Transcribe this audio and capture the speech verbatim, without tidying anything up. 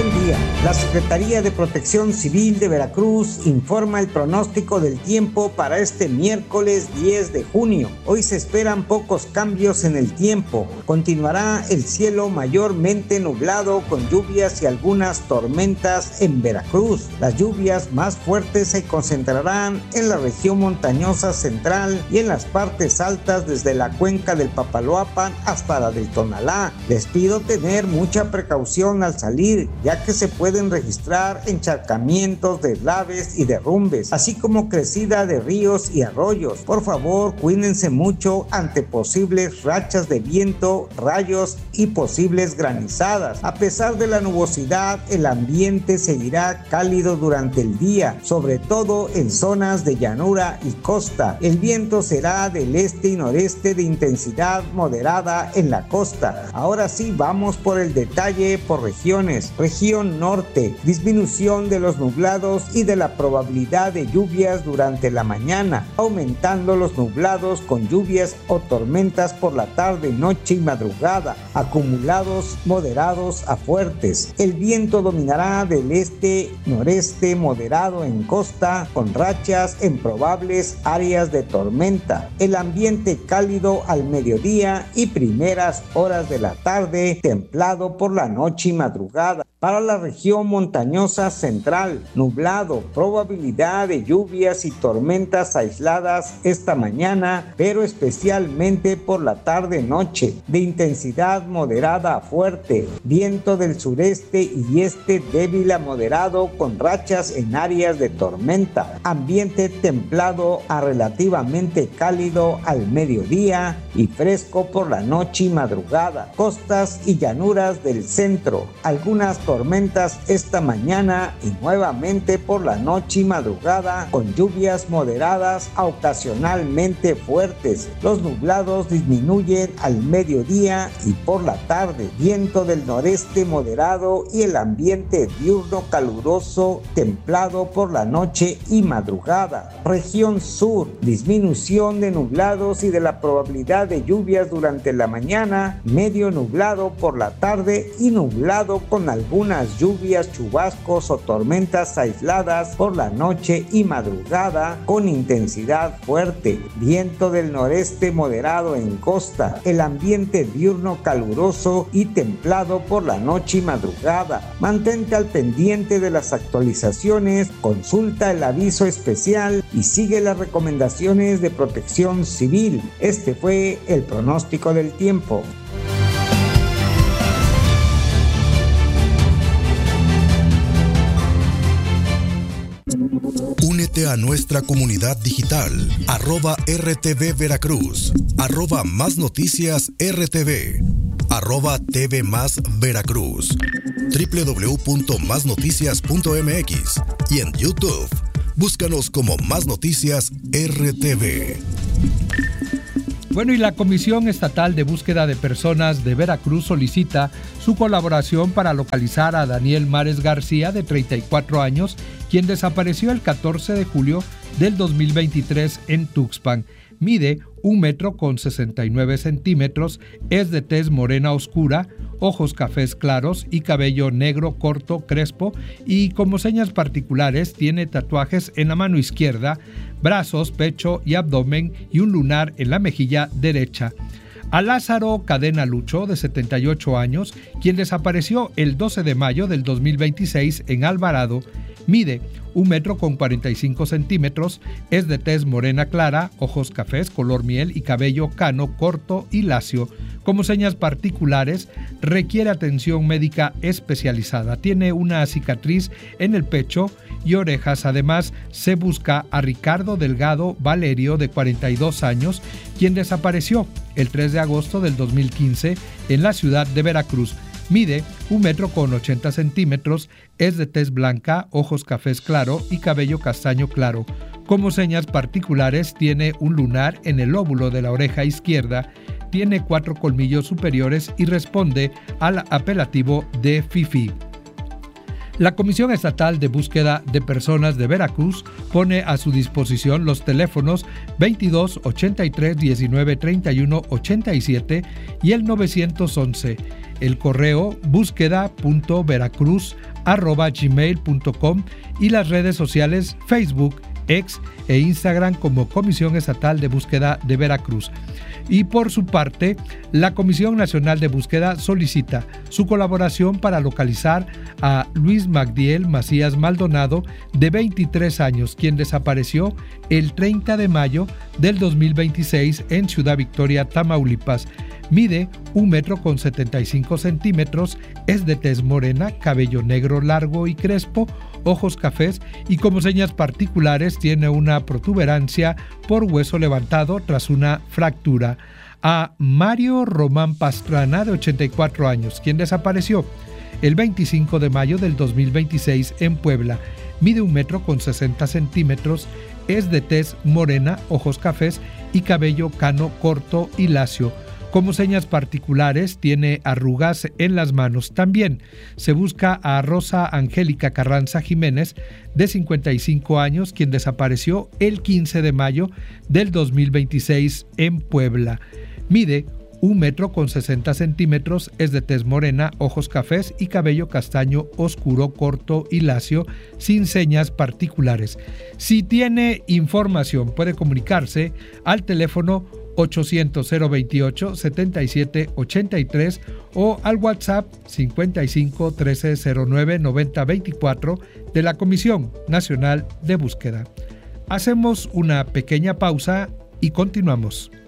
Buen día. La Secretaría de Protección Civil de Veracruz informa el pronóstico del tiempo para este miércoles diez de junio. Hoy se esperan pocos cambios en el tiempo. Continuará el cielo mayormente nublado con lluvias y algunas tormentas en Veracruz. Las lluvias más fuertes se concentrarán en la región montañosa central y en las partes altas desde la cuenca del Papaloapan hasta la del Tonalá. Les pido tener mucha precaución al salir, ya que se pueden registrar encharcamientos, deslaves y derrumbes, así como crecida de ríos y arroyos. Por favor, cuídense mucho ante posibles rachas de viento, rayos y posibles granizadas. A pesar de la nubosidad, el ambiente seguirá cálido durante el día, sobre todo en zonas de llanura y costa. El viento será del este y noreste de intensidad moderada en la costa. Ahora sí, vamos por el detalle por regiones. Región norte, disminución de los nublados y de la probabilidad de lluvias durante la mañana, aumentando los nublados con lluvias o tormentas por la tarde, noche y madrugada, acumulados moderados a fuertes. El viento dominará del este-noreste moderado en costa, con rachas en probables áreas de tormenta. El ambiente cálido al mediodía y primeras horas de la tarde, templado por la noche y madrugada. Para la región montañosa central, nublado, probabilidad de lluvias y tormentas aisladas esta mañana, pero especialmente por la tarde-noche, de intensidad moderada a fuerte, viento del sureste y este débil a moderado con rachas en áreas de tormenta, ambiente templado a relativamente cálido al mediodía y fresco por la noche y madrugada, costas y llanuras del centro, algunas tormentas esta mañana y nuevamente por la noche y madrugada con lluvias moderadas a ocasionalmente fuertes. Los nublados disminuyen al mediodía y por la tarde. Viento del noreste moderado y el ambiente diurno caluroso templado por la noche y madrugada. Región sur, disminución de nublados y de la probabilidad de lluvias durante la mañana, medio nublado por la tarde y nublado con algunas lluvias, chubascos o tormentas aisladas por la noche y madrugada con intensidad fuerte. Viento del noreste moderado en costa. El ambiente diurno caluroso y templado por la noche y madrugada. Mantente al pendiente de las actualizaciones, consulta el aviso especial y sigue las recomendaciones de Protección Civil. Este fue el pronóstico del tiempo. Únete a nuestra comunidad digital, arroba R T V Veracruz, arroba Más Noticias R T V, arroba T V Más Veracruz, doble u doble u doble u punto más noticias punto m x y en YouTube, búscanos como Más Noticias R T V. Bueno, y la Comisión Estatal de Búsqueda de Personas de Veracruz solicita su colaboración para localizar a Daniel Mares García, de treinta y cuatro años, quien desapareció el catorce de julio del dos mil veintitrés en Tuxpan. Mide un metro con sesenta y nueve centímetros, es de tez morena oscura, ojos cafés claros y cabello negro corto crespo, y como señas particulares tiene tatuajes en la mano izquierda, brazos, pecho y abdomen y un lunar en la mejilla derecha. A Lázaro Cadena Lucho, de setenta y ocho años, quien desapareció el doce de mayo del dos mil veintiséis en Alvarado, mide un metro con cuarenta y cinco centímetros, es de tez morena clara, ojos cafés color miel y cabello cano corto y lacio. Como señas particulares, requiere atención médica especializada. Tiene una cicatriz en el pecho y orejas. Además, se busca a Ricardo Delgado Valerio, de cuarenta y dos años, quien desapareció el tres de agosto del dos mil quince en la ciudad de Veracruz. Mide un metro con ochenta centímetros, es de tez blanca, ojos cafés claro y cabello castaño claro. Como señas particulares, tiene un lunar en el lóbulo de la oreja izquierda, tiene cuatro colmillos superiores y responde al apelativo de Fifi. La Comisión Estatal de Búsqueda de Personas de Veracruz pone a su disposición los teléfonos veintidós, ochenta y tres, diecinueve, treinta y uno, ochenta y siete y el novecientos once. el correo búsqueda punto veracruz arroba gmail punto com y las redes sociales Facebook, X e Instagram como Comisión Estatal de Búsqueda de Veracruz. Y por su parte, la Comisión Nacional de Búsqueda solicita su colaboración para localizar a Luis Magdiel Macías Maldonado, de veintitrés años, quien desapareció el treinta de mayo del dos mil veintiséis en Ciudad Victoria, Tamaulipas. Mide un metro con setenta y cinco centímetros, es de tez morena, cabello negro largo y crespo, ojos cafés y como señas particulares tiene una protuberancia por hueso levantado tras una fractura. A Mario Román Pastrana, de ochenta y cuatro años, quien desapareció el veinticinco de mayo del dos mil veintiséis en Puebla. Mide un metro con sesenta centímetros, es de tez morena, ojos cafés y cabello cano corto y lacio. Como señas particulares tiene arrugas en las manos. También se busca a Rosa Angélica Carranza Jiménez, de cincuenta y cinco años, quien desapareció el quince de mayo del dos mil veintiséis en Puebla. Mide un metro con sesenta centímetros, es de tez morena, ojos cafés y cabello castaño oscuro, corto y lacio, sin señas particulares. Si tiene información, puede comunicarse al teléfono ochocientos cero veintiocho setenta y siete ochenta y tres o al WhatsApp cincuenta y cinco trece cero nueve noventa veinticuatro de la Comisión Nacional de Búsqueda. Hacemos una pequeña pausa y continuamos.